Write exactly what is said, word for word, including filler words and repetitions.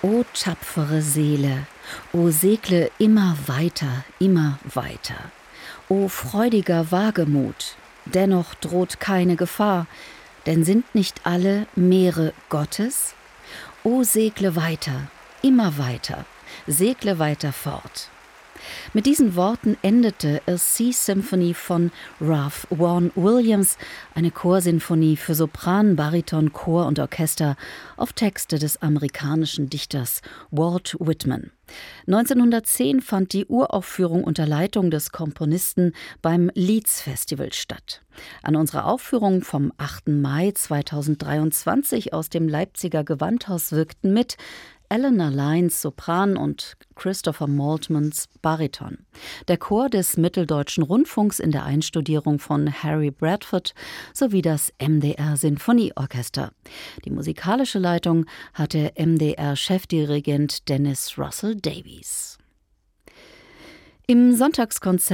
O tapfere Seele, o segle immer weiter, immer weiter. O freudiger Wagemut, dennoch droht keine Gefahr, denn sind nicht alle Meere Gottes? O segle weiter, immer weiter, segle weiter fort. Mit diesen Worten endete A Sea Symphony von Ralph Vaughan Williams, eine Chorsinfonie für Sopran, Bariton, Chor und Orchester auf Texte des amerikanischen Dichters Walt Whitman. neunzehnhundertzehn fand die Uraufführung unter Leitung des Komponisten beim Leeds Festival statt. An unserer Aufführung vom achten Mai zweitausenddreiundzwanzig aus dem Leipziger Gewandhaus wirkten mit Eleanor Lyons Sopran und Christopher Maltmans Bariton. Der Chor des Mitteldeutschen Rundfunks in der Einstudierung von Harry Bradford sowie das M D R Sinfonieorchester. Die musikalische Leitung hatte M D R-Chefdirigent Dennis Russell Davies. Im Sonntagskonzert